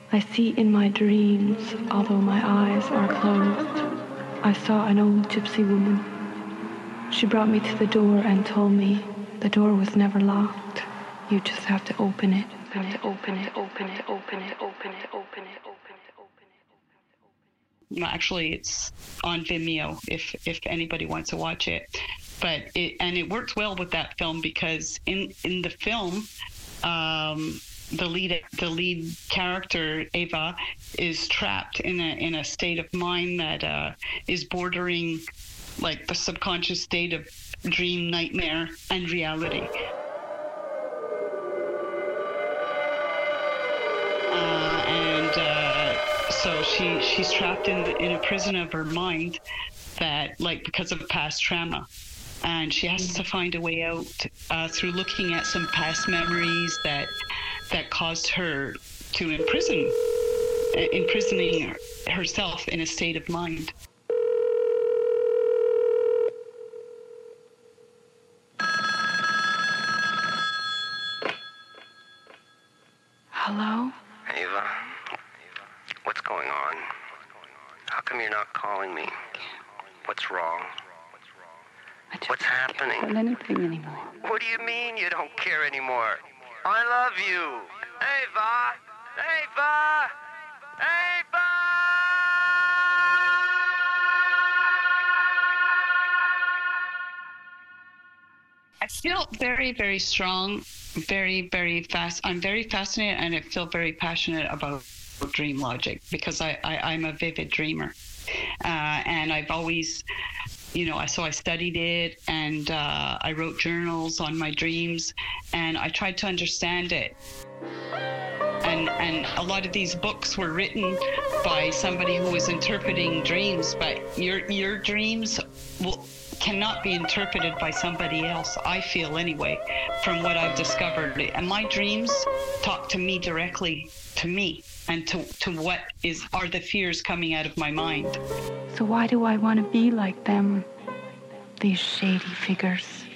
I see in my dreams, although my eyes are closed. I saw an old gypsy woman. She brought me to the door and told me the door was never locked. You just have to open it. Have to open it, open it, open it, open it, open it, open it, open it. Actually, it's on Vimeo if anybody wants to watch it. But it works well with that film because in the film, the lead character Eva is trapped in a state of mind that is bordering like the subconscious state of dream, nightmare, and reality. So she's trapped in a prison of her mind that, like, because of past trauma. And she has to find a way out through looking at some past memories that caused her to imprisoning herself in a state of mind. Hello? Ava, what's going on? How come you're not calling me? What's wrong? What's happening? I don't feel anything anymore. What do you mean you don't care anymore? I love you. Ava! Ava! Ava! I feel very, very strong, very, very fast. I'm very fascinated and I feel very passionate about dream logic because I'm a vivid dreamer. And I've always, so I studied it and I wrote journals on my dreams and I tried to understand it. And a lot of these books were written by somebody who was interpreting dreams, but your dreams cannot be interpreted by somebody else, I feel anyway, from what I've discovered. And my dreams talk to me directly, to me, and to what are the fears coming out of my mind. So why do I want to be like them? These shady figures.